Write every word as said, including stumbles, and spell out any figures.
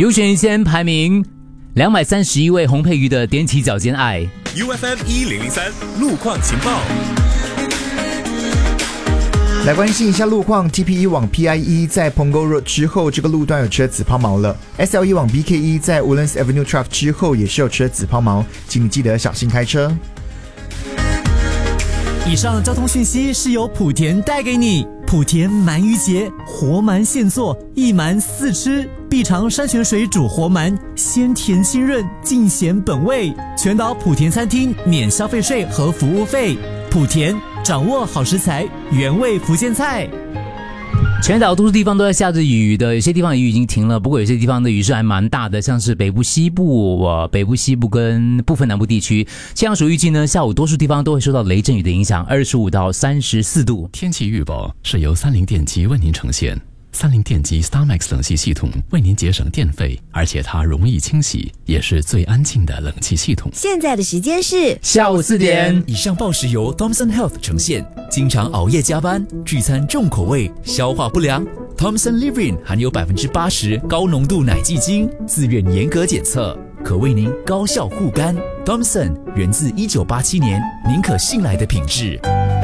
优选先排名两百三十一位洪佩瑜的踮起脚尖爱。 U F M 一零零三路况情报。 来关心一下路况 ，T P 一 往 P I 一 在 Punggol Road 之后，这个路段有车子抛锚了。S L 一 往 B K 一 在 Woodlands Avenue Drive 之后也是有车子抛锚，请你记得小心开车。 以上交通讯息是由莆田带给你。莆田鳗鱼节，活鳗现做，一鳗四吃，必尝山泉水煮活鳗，鲜甜清润，尽显本味。全岛莆田餐厅免消费税和服务费。莆田掌握好食材，原味福建菜。 全岛多数地方都在下着雨的，有些地方的雨已经停了，不过有些地方的雨是还蛮大的，像是北部、西部、呃、北部、西部跟部分南部地区。气象署预计呢，下午多数地方都会受到雷阵雨的影响，二十五到三十四度。 天气预报是由三菱电机为您呈现。三菱电机 StarMax 冷气系统为您节省电费，而且它容易清洗，也是最安静的冷气系统。 现在的时间是下午四点。 以上报时由 Thomson Health 呈现。经常熬夜加班，聚餐重口味，消化不良。Thomson Livrin 含有百分之八十高浓度奶蓟精，自愿严格检测，可为您高效护肝。Thomson 源自一九八七年，您可信赖的品质。